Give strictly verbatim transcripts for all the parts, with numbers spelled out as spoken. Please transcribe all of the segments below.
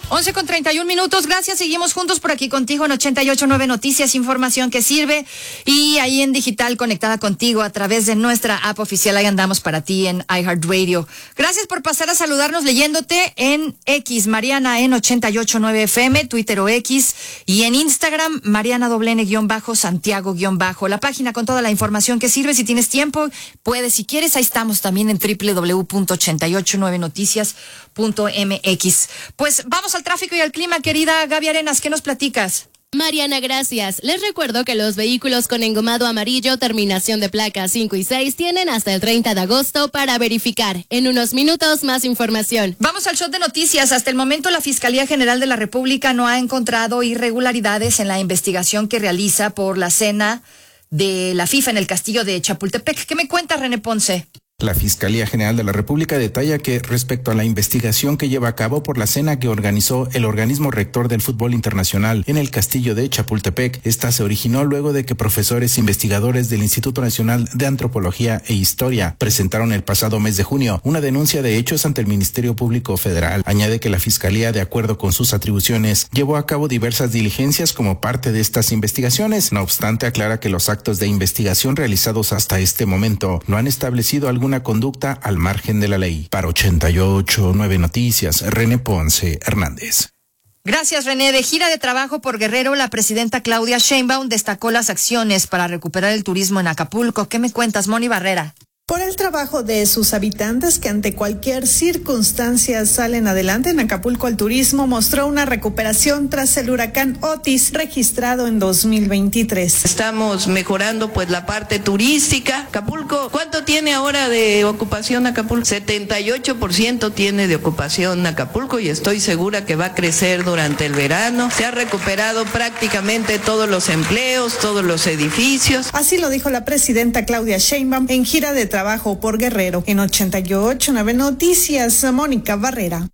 once con treinta y un minutos, gracias, seguimos juntos por aquí contigo en ochenta y ocho punto nueve Noticias, información que sirve, y ahí en digital conectada contigo a través de nuestra app oficial, ahí andamos para ti en iHeartRadio. Gracias por pasar a saludarnos leyéndote en X, Mariana en ochenta y ocho punto nueve F M, Twitter o X, y en Instagram, Mariana doble N guión bajo, Santiago guión bajo, la página con toda la información que sirve. Si tienes tiempo, puedes, si quieres, ahí estamos también en doble u doble u doble u punto ochenta y ocho nueve noticias punto m x. Pues vamos al tráfico y al clima, querida Gaby Arenas, ¿qué nos platicas? Mariana, gracias. Les recuerdo que los vehículos con engomado amarillo, terminación de placa cinco y seis, tienen hasta el treinta de agosto para verificar. En unos minutos, más información. Vamos al shot de noticias. Hasta el momento, la Fiscalía General de la República no ha encontrado irregularidades en la investigación que realiza por la cena de la FIFA en el castillo de Chapultepec. ¿Qué me cuenta René Ponce? La Fiscalía General de la República detalla que respecto a la investigación que lleva a cabo por la cena que organizó el organismo rector del fútbol internacional en el castillo de Chapultepec, esta se originó luego de que profesores investigadores del Instituto Nacional de Antropología e Historia presentaron el pasado mes de junio una denuncia de hechos ante el Ministerio Público Federal. Añade que la Fiscalía, de acuerdo con sus atribuciones, llevó a cabo diversas diligencias como parte de estas investigaciones. No obstante, aclara que los actos de investigación realizados hasta este momento no han establecido algún una conducta al margen de la ley. Para ochenta y ocho punto nueve Noticias, René Ponce Hernández. Gracias, René. De gira de trabajo por Guerrero, la presidenta Claudia Sheinbaum destacó las acciones para recuperar el turismo en Acapulco. ¿Qué me cuentas, Moni Barrera? Por el trabajo de sus habitantes que ante cualquier circunstancia salen adelante en Acapulco, el turismo mostró una recuperación tras el huracán Otis registrado en dos mil veintitrés. Estamos mejorando pues la parte turística. Acapulco, ¿cuánto tiene ahora de ocupación Acapulco? setenta y ocho por ciento tiene de ocupación Acapulco y estoy segura que va a crecer durante el verano. Se ha recuperado prácticamente todos los empleos, todos los edificios. Así lo dijo la presidenta Claudia Sheinbaum en gira de trabajo Trabajo por Guerrero. En ochenta y ocho punto nueve Noticias, Mónica Barrera.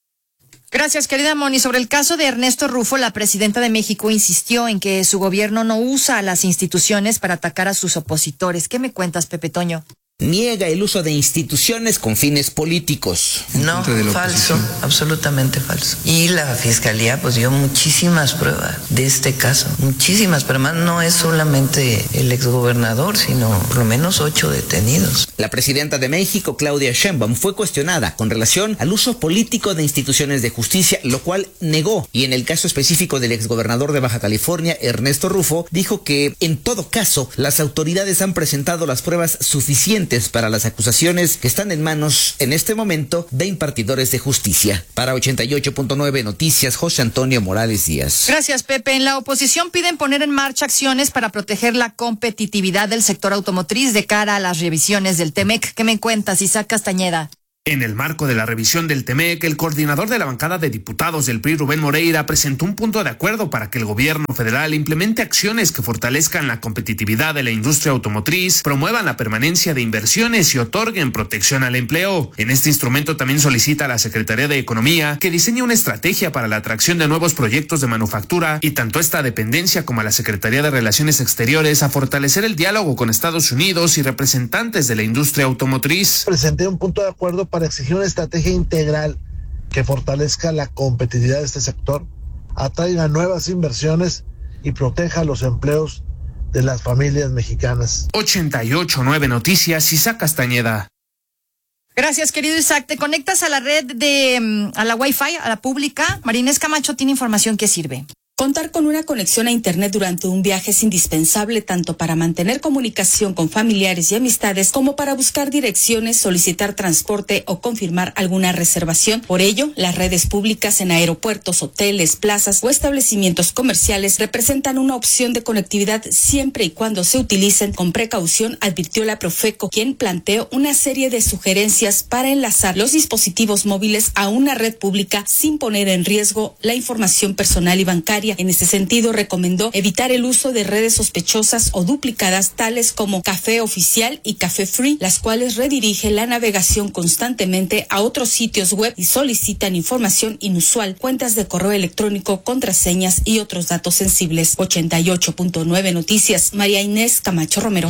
Gracias, querida Moni. Sobre el caso de Ernesto Rufo, la presidenta de México insistió en que su gobierno no usa a las instituciones para atacar a sus opositores. ¿Qué me cuentas, Pepe Toño? Niega el uso de instituciones con fines políticos. No, falso, absolutamente falso. Y la fiscalía pues dio muchísimas pruebas de este caso, muchísimas, pero más no es solamente el exgobernador, sino por lo menos ocho detenidos. La presidenta de México, Claudia Sheinbaum, fue cuestionada con relación al uso político de instituciones de justicia, lo cual negó. Y en el caso específico del exgobernador de Baja California, Ernesto Rufo, dijo que en todo caso las autoridades han presentado las pruebas suficientes para las acusaciones que están en manos en este momento de impartidores de justicia. Para ochenta y ocho punto nueve Noticias, José Antonio Morales Díaz. Gracias, Pepe. En la oposición piden poner en marcha acciones para proteger la competitividad del sector automotriz de cara a las revisiones del Temec. ¿Qué me cuentas, Isaac Castañeda? En el marco de la revisión del Temec, el coordinador de la bancada de diputados del P R I, Rubén Moreira, presentó un punto de acuerdo para que el gobierno federal implemente acciones que fortalezcan la competitividad de la industria automotriz, promuevan la permanencia de inversiones y otorguen protección al empleo. En este instrumento también solicita a la Secretaría de Economía que diseñe una estrategia para la atracción de nuevos proyectos de manufactura y tanto esta dependencia como a la Secretaría de Relaciones Exteriores a fortalecer el diálogo con Estados Unidos y representantes de la industria automotriz. Presenté un punto de acuerdo para exigir una estrategia integral que fortalezca la competitividad de este sector, atraiga nuevas inversiones y proteja los empleos de las familias mexicanas. ochenta y ocho punto nueve Noticias, Isaac Castañeda. Gracias, querido Isaac. ¿Te conectas a la red de, a la Wi-Fi, a la pública? Marinés Camacho tiene información que sirve. Contar con una conexión a Internet durante un viaje es indispensable tanto para mantener comunicación con familiares y amistades como para buscar direcciones, solicitar transporte o confirmar alguna reservación. Por ello, las redes públicas en aeropuertos, hoteles, plazas o establecimientos comerciales representan una opción de conectividad siempre y cuando se utilicen con precaución, advirtió la Profeco, quien planteó una serie de sugerencias para enlazar los dispositivos móviles a una red pública sin poner en riesgo la información personal y bancaria. En ese sentido, recomendó evitar el uso de redes sospechosas o duplicadas tales como Café Oficial y Café Free, las cuales redirigen la navegación constantemente a otros sitios web y solicitan información inusual, cuentas de correo electrónico, contraseñas y otros datos sensibles. ochenta y ocho punto nueve Noticias, María Inés Camacho Romero.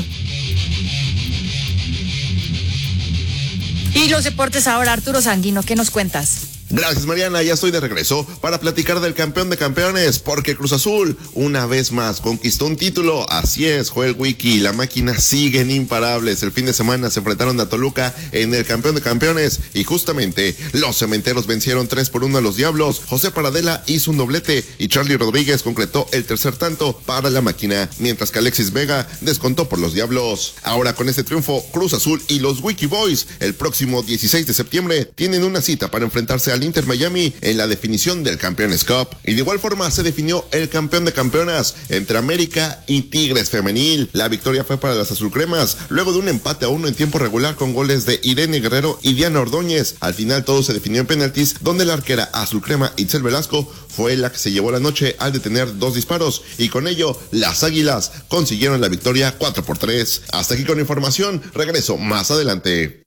Y los deportes ahora, Arturo Sanguino, ¿qué nos cuentas? Gracias, Mariana, ya estoy de regreso para platicar del campeón de campeones, porque Cruz Azul una vez más conquistó un título. Así es, Joel Wiki y la máquina siguen imparables. El fin de semana se enfrentaron a Toluca en el campeón de campeones y justamente los cementeros vencieron tres por uno a los Diablos. José Paradela hizo un doblete y Charlie Rodríguez concretó el tercer tanto para la máquina, mientras que Alexis Vega descontó por los Diablos. Ahora con este triunfo, Cruz Azul y los Wiki Boys el próximo dieciséis de septiembre tienen una cita para enfrentarse al Inter Miami en la definición del Campeones Cup. Y de igual forma se definió el campeón de campeonas entre América y Tigres femenil. La victoria fue para las azulcremas luego de un empate a uno en tiempo regular con goles de Irene Guerrero y Diana Ordóñez. Al final todo se definió en penaltis, donde la arquera azulcrema Itzel Velasco fue la que se llevó la noche al detener dos disparos, y con ello las Águilas consiguieron la victoria cuatro por tres. Hasta aquí con información, regreso más adelante.